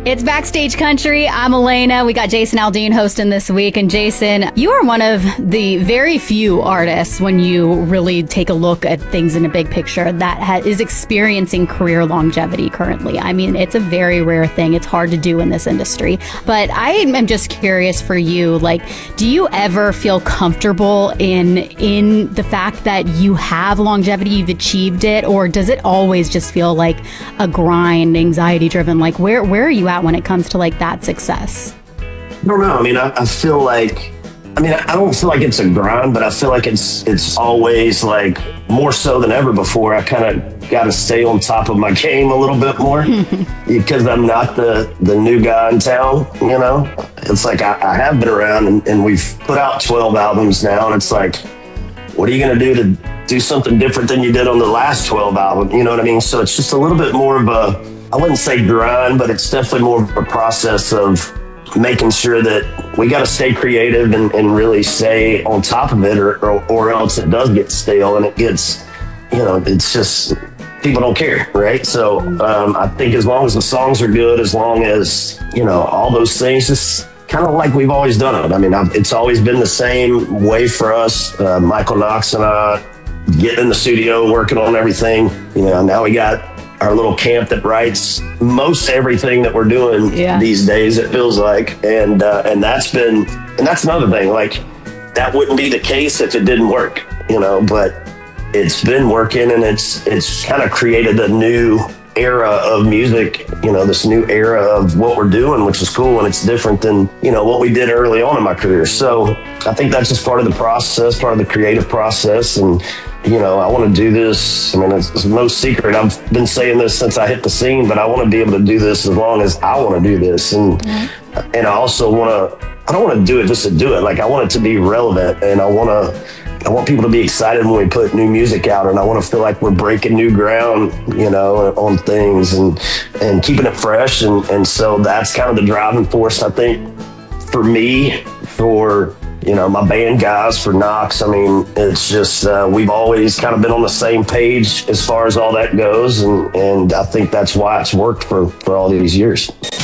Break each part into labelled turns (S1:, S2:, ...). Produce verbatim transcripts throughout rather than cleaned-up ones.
S1: It's Backstage Country. I'm Elena. We got Jason Aldean hosting this week. And Jason, you are one of the very few artists, when you really take a look at things in a big picture, that ha- is experiencing career longevity currently. I mean, it's a very rare thing. It's hard to do in this industry. But I am just curious for you, like, do you ever feel comfortable in in the fact that you have longevity, you've achieved it, or does it always just feel like a grind, anxiety driven? Like, where where are you at when it comes to like that success?
S2: I don't know. I mean, I, I feel like, I mean, I don't feel like it's a grind, but I feel like it's it's always like more so than ever before. I kind of got to stay on top of my game a little bit more because I'm not the, the new guy in town, you know? It's like I, I have been around and, and we've put out twelve albums now, and it's like, what are you going to do to do something different than you did on the last twelve album? You know what I mean? So it's just a little bit more of a, I wouldn't say grind, but it's definitely more of a process of making sure that we got to stay creative and, and really stay on top of it, or, or or else it does get stale and it gets, you know, it's just, people don't care, right? So um, I think as long as the songs are good, as long as, you know, all those things, just kind of like we've always done it. I mean, I've, it's always been the same way for us. Uh, Michael Knox and I getting in the studio, working on everything. You know, now we got our little camp that writes most everything that we're doing yeah. these days, it feels like. And uh, and that's been, and that's another thing, like that wouldn't be the case if it didn't work, you know, but it's been working, and it's it's kind of created a new era of music, you know, this new era of what we're doing, which is cool, and it's different than, you know, what we did early on in my career. So I think that's just part of the process, part of the creative process. And you know, I want to do this. I mean, it's, it's no secret. I've been saying this since I hit the scene, but I want to be able to do this as long as I want to do this. And mm-hmm. and I also want to, I don't want to do it just to do it. Like, I want it to be relevant, and I want to, I want people to be excited when we put new music out, and I want to feel like we're breaking new ground, you know, on things and, and keeping it fresh. And, and so that's kind of the driving force, I think, for me, for, you know, my band guys, for Knox. I mean, it's just, uh, we've always kind of been on the same page as far as all that goes. And, and I think that's why it's worked for, for all these years.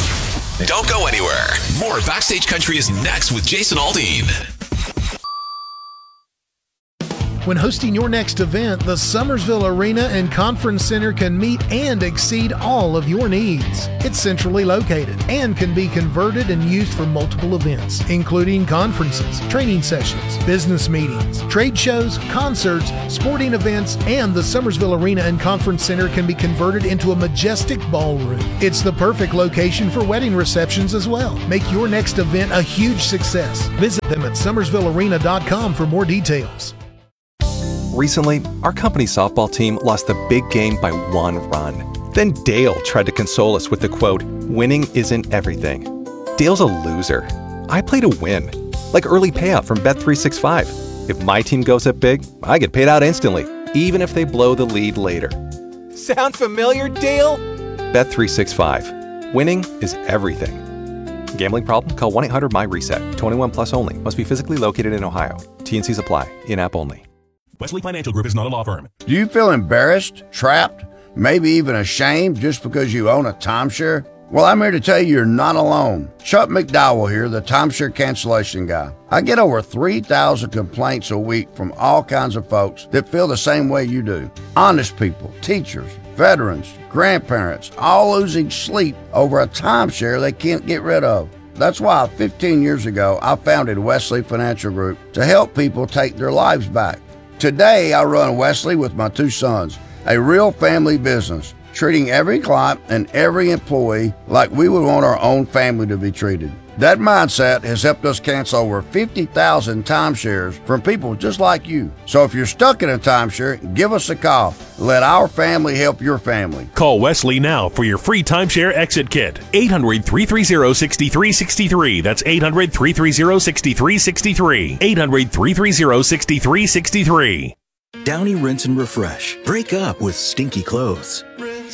S3: Don't go anywhere. More Backstage Country is next with Jason Aldean.
S4: When hosting your next event, the Summersville Arena and Conference Center can meet and exceed all of your needs. It's centrally located and can be converted and used for multiple events, including conferences, training sessions, business meetings, trade shows, concerts, sporting events, and the Summersville Arena and Conference Center can be converted into a majestic ballroom. It's the perfect location for wedding receptions as well. Make your next event a huge success. Visit them at summersville arena dot com for more details.
S5: Recently, our company softball team lost the big game by one run. Then Dale tried to console us with the quote, "Winning isn't everything." Dale's a loser. I play to win. Like early payout from Bet three sixty-five. If my team goes up big, I get paid out instantly, even if they blow the lead later. Sound familiar, Dale? Bet three sixty-five. Winning is everything. Gambling problem? Call one eight hundred M Y reset. twenty-one plus only. Must be physically located in Ohio. T and Cs apply. In-app only.
S6: Wesley Financial Group is not a law firm.
S7: Do you feel embarrassed, trapped, maybe even ashamed just because you own a timeshare? Well, I'm here to tell you you're not alone. Chuck McDowell here, the timeshare cancellation guy. I get over three thousand complaints a week from all kinds of folks that feel the same way you do. Honest people, teachers, veterans, grandparents, all losing sleep over a timeshare they can't get rid of. That's why fifteen years ago, I founded Wesley Financial Group to help people take their lives back. Today, I run Wesley with my two sons, a real family business, treating every client and every employee like we would want our own family to be treated. That mindset has helped us cancel over fifty thousand timeshares from people just like you. So if you're stuck in a timeshare, give us a call. Let our family help your family.
S6: Call Wesley now for your free timeshare exit kit. eight hundred, three three zero, six three six three. That's eight hundred, three three zero, six three six three. eight hundred, three three zero, six three six three.
S8: Downy Rinse and Refresh. Break up with stinky clothes.